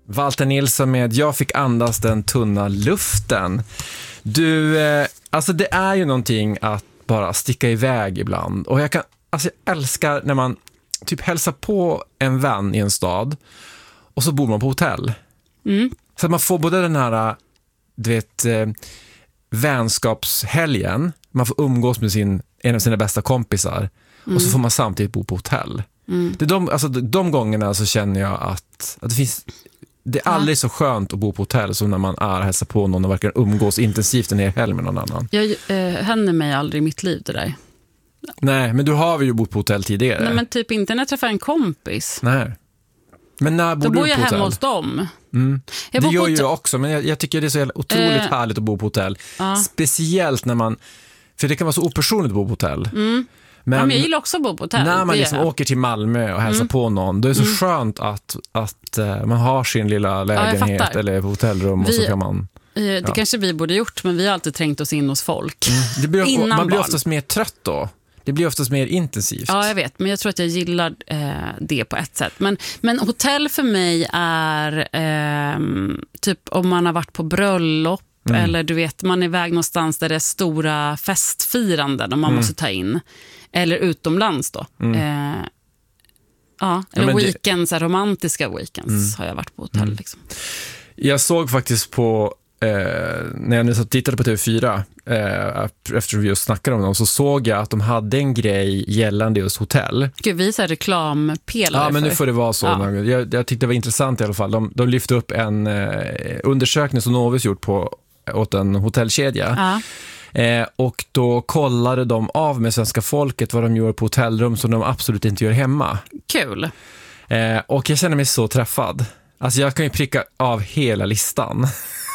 Walter Nilsson med Jag fick andas den tunna luften. Du, alltså det är ju någonting att bara sticka iväg ibland. Och jag älskar när man typ hälsar på en vän i en stad och så bor man på hotell. Så att man får både den här, du vet, vänskapshelgen, man får umgås med en av sina bästa kompisar och så får man samtidigt bo på hotell. Det är de gångerna så känner jag att det är aldrig så skönt att bo på hotell som när man hälsar på någon och verkar umgås intensivt en hel helg med någon annan. Händer mig aldrig i mitt liv det där. Nej, men du har ju bott på hotell tidigare. Nej, men typ inte när jag träffar en kompis. Nej. Men när bor då du bor jag på hotell? hemma hos dem. Det gör ju jag också, men jag tycker det är så otroligt härligt att bo på hotell. Speciellt när man, för det kan vara så opersonligt att bo på hotell. Men jag gillar också att bo på hotell. När man liksom åker till Malmö och hälsar på någon, då är det så skönt att man har sin lilla lägenhet eller hotellrum och så kan man... Det kanske vi borde gjort, men vi har alltid trängt oss in hos folk. Man blir oftast mer trött då. Det blir oftast mer intensivt. Ja, jag vet. Men jag tror att jag gillar det på ett sätt. Men hotell för mig är typ om man har varit på bröllop eller du vet, man är iväg någonstans där det är stora festfiranden och man måste ta in. Eller utomlands då. Eller weekends, romantiska weekends har jag varit på hotell. Liksom. Jag såg faktiskt på när jag nu tittade på TV4 efter vi just snackade om dem, så såg jag att de hade en grej gällande just hotell. Gud, vi är reklampelare. Ja, men nu får det vara så. Ja. Jag tyckte det var intressant i alla fall. De lyfte upp en undersökning som Novus gjort åt en hotellkedja. Och då kollade de av med svenska folket vad de gör på hotellrum som de absolut inte gör hemma. Kul. Och jag känner mig så träffad. Alltså jag kan ju pricka av hela listan.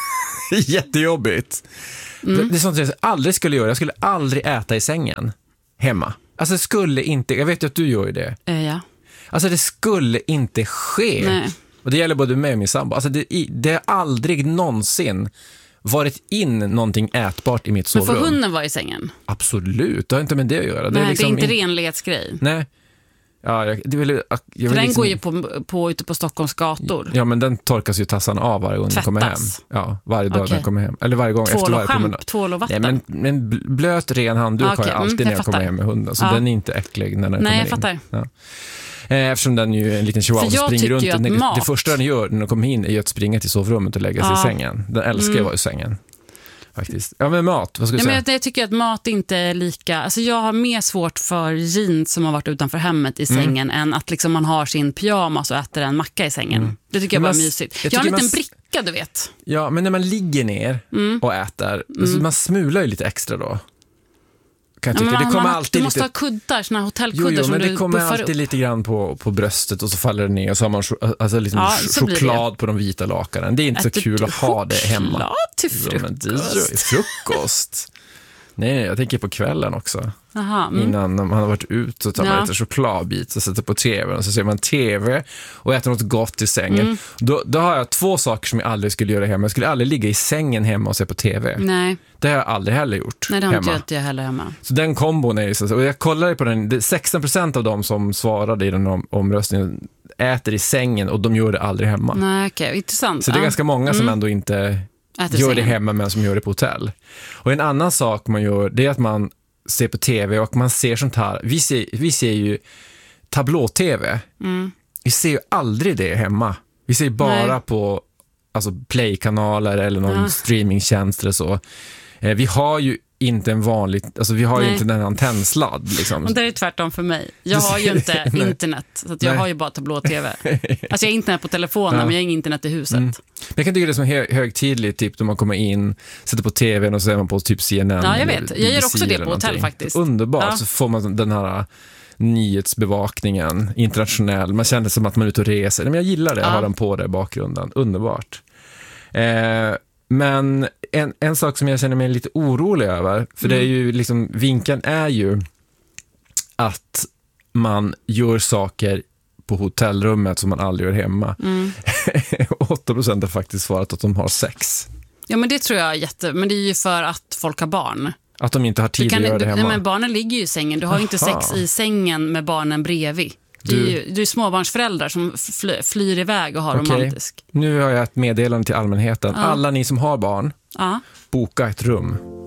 Jättejobbigt. Det är sånt som jag aldrig skulle göra. Jag skulle aldrig äta i sängen hemma. Alltså det skulle inte, jag vet ju att du gör ju det. Ja. Alltså det skulle inte ske. Nej. Och det gäller både mig och min sambo. Alltså det har aldrig någonsin varit in någonting ätbart i mitt sovrum. Men får hunden vara i sängen? Absolut, det har inte med det att göra. Nej, det är liksom inte renlighetsgrej. Nej. Ja, för den går ju på ute på Stockholms gator. Ja, men den torkas ju tassan av varje gång den kommer hem. Ja, varje dag den kommer hem. Eller varje gång efter varje promenad. Tvål och vatten. Nej, men blöt ren handduk har jag alltid när jag kommer hem med hunden. Så den är inte äcklig när den kommer in. Nej, jag fattar. Ja. Eftersom den ju är en liten chihuahua som springer runt. Det första den gör när den kommer in är ju att springa till sovrummet och lägga sig i sängen. Den älskar att vara i sängen. Faktiskt. Ja, men mat, vad ska du säga? Men jag tycker att mat inte är lika... Alltså jag har mer svårt för jeans som har varit utanför hemmet i sängen än att liksom man har sin pyjamas och äter en macka i sängen. Det tycker jag bara är mysigt. Jag har en liten bricka, du vet. Ja, men när man ligger ner och äter, alltså man smular ju lite extra då. Kan jag tycka. Det kommer alltid du måste ha kuddar, såna hotellkuddar som men du det kommer alltid upp. Lite grann på bröstet och så faller det ner och så har man choklad på de vita lakanen. Det är inte så kul att ha det hemma. Choklad till frukost. Frukost. Nej, jag tänker på kvällen också. Aha, Innan man har varit ut så tar man lite chokladbit och sätter på tv och så ser man tv och äter något gott i sängen. Då har jag två saker som jag aldrig skulle göra hemma. Jag skulle aldrig ligga i sängen hemma och se på tv. Nej. Det har jag aldrig heller gjort. Nej, det har inte jag heller hemma. Så den kombon är ju så. Och jag kollade på den. 16% av dem som svarade i den omröstningen äter i sängen och de gör det aldrig hemma. Nej, okej, intressant. Så det är ganska många som ändå inte gör det hemma men som gör det på hotell. Och en annan sak man gör, det är att man ser på tv och man ser sånt här. Vi ser ju tablå-tv. Vi ser ju aldrig det hemma. Vi ser bara på play-kanaler eller någon streamingtjänst eller så. Vi har ju inte en vanlig, alltså vi har ju inte den antennsladd liksom. Och det är tvärtom för mig. Jag har ju inte internet, så att jag har ju bara tablå-tv. Alltså jag har internet på telefonen, men jag har ingen internet i huset. Men jag kan tycka det är som högtidligt, typ då man kommer in, sätter på tvn och så är man på typ CNN. Ja, jag vet. Jag gör också det på hotell faktiskt. Underbart, så får man den här nyhetsbevakningen internationell. Man känner som att man är ute och reser. Men jag gillar det, har den på det i bakgrunden. Underbart. Men en sak som jag känner mig lite orolig över, för det är ju liksom, vinkeln är ju att man gör saker på hotellrummet som man aldrig gör hemma. 8% har faktiskt svarat att de har sex. Ja, men det tror jag men det är ju för att folk har barn. Att de inte har tid att göra det hemma. Nej, men barnen ligger ju i sängen. Du har ju inte sex i sängen med barnen bredvid. Du är småbarnsföräldrar som flyr iväg och har romantisk. Nu har jag ett meddelande till allmänheten. Alla ni som har barn, boka ett rum.